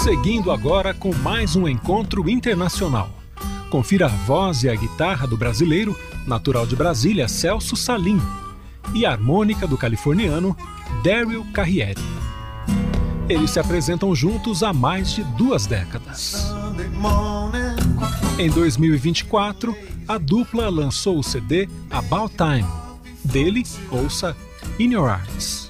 Seguindo agora com mais um encontro internacional. Confira a voz e a guitarra do brasileiro, natural de Brasília, Celso Salim, e a harmônica do californiano Daryl Carriere. Eles se apresentam juntos há mais de 2 décadas. Em 2024, a dupla lançou o CD About Time. Dele, ouça In Your Arms.